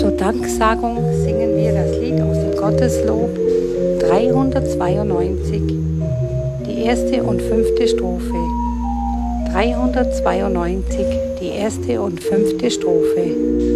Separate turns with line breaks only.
Zur Danksagung singen wir das Lied aus dem Gotteslob 392, die erste und fünfte Strophe. 392, die erste und fünfte Strophe.